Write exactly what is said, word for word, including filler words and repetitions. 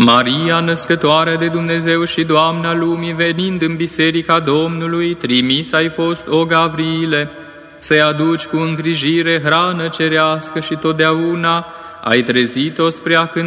Maria, născătoare de Dumnezeu și Doamna lumii, venind în biserica Domnului, trimis ai fost, o Gavriile, să-i aduci cu îngrijire hrană cerească și totdeauna ai trezit-o spre a cânta